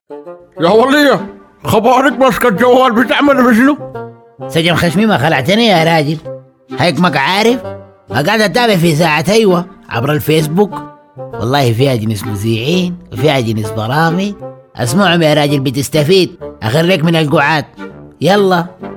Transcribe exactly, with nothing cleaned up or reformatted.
يا ولية، خبرك ماسكة الجوال بتعمل بشنو؟ سجن خشمي ما خلعتني يا راجل، هيك ما عارف. قاعد اتابع في ساعة ايوه عبر الفيسبوك، والله فيها جنس مذيعين وفيها جنس برامج، اسمعهم يا راجل بتستفيد، اخرك من القعاد. يلا.